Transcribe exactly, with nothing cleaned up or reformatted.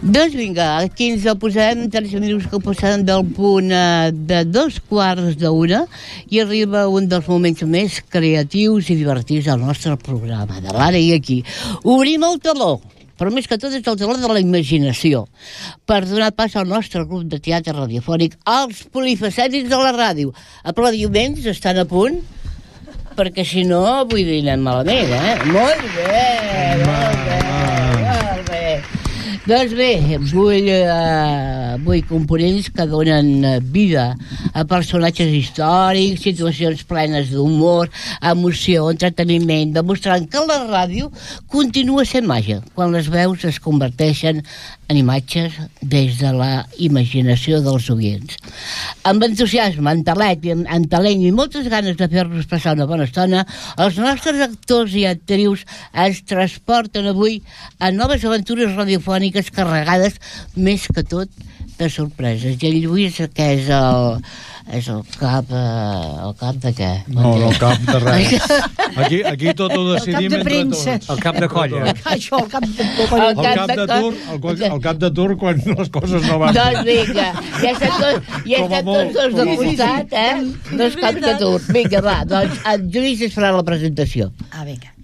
Doncs vinga, aquí ens ho posem, tretze minuts que ho posem del punt eh, de dos quarts d'una i arriba un dels moments més creatius i divertits del nostre programa, de l'ara i aquí. Obrim el teló, però més que tot és el teló de la imaginació, per donar pas al nostre grup de teatre radiofònic, els polifacètics de la ràdio. Aplaudiments, estan a punt? Perquè si no, vull dir, anem malament, eh? Molt bé, molt bé, molt bé. Doncs bé, vull, uh, vull components que donen vida a personatges històrics, situacions plenes d'humor, emoció, entreteniment, demostrant que la ràdio continua sent màgia, quan les veus es converteixen en imatges des de la imaginació dels oients. Amb entusiasme, amb talent, amb talent i moltes ganes de fer-nos passar una bona estona, els nostres actors i actrius ens transporten avui a noves aventures radiofòniques carregades, més que tot, de sorpreses. I en Lluís, que és el, és el cap... Eh, el cap de què? No, no, el cap de res. Aquí, aquí tot ho decidim entre tots. El cap de colla. Això, el cap de colla. El cap de tur, el, el cap de tur quan les coses no van. Doncs vinga, ja estan tots, ja estan tots dos de costat, eh? Dos caps de tur. Vinga, va, doncs en Lluís es farà la presentació. Ah, vinga.